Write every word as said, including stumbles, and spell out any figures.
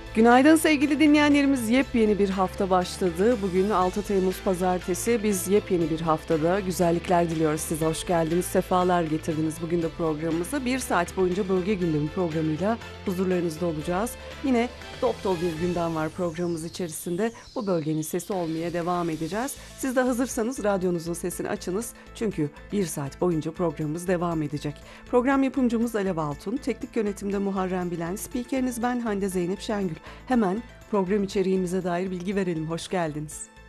Günaydın sevgili dinleyenlerimiz. Yepyeni bir hafta başladı. Bugün altı Temmuz Pazartesi. Biz yepyeni bir haftada güzellikler diliyoruz size. Hoş geldiniz, sefalar getirdiniz bugün de programımıza. Bir saat boyunca Bölge Gündemi programıyla huzurlarınızda olacağız. Yine dop dolu bir gündem var programımız içerisinde. Bu bölgenin sesi olmaya devam edeceğiz. Siz de hazırsanız radyonuzun sesini açınız. Çünkü bir saat boyunca programımız devam edecek. Program yapımcımız Alev Altun, teknik yönetimde Muharrem Bilen, spikeriniz ben Hande Zeynep Şengül. Hemen program içeriğimize dair bilgi verelim. Hoş geldiniz.